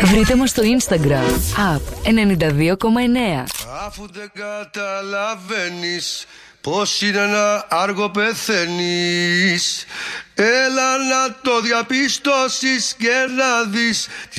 Βρείτε μας στο Instagram app92,9. Αφού δεν καταλαβαίνεις πως είναι να άργο πεθαίνεις, έλα να το διαπιστώσεις και να δεις